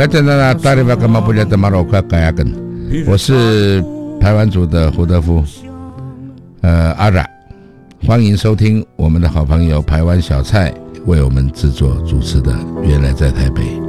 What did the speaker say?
我是台湾族的胡德夫，阿染，欢迎收听我们的好朋友台湾小蔡为我们制作主持的《原来在台北》。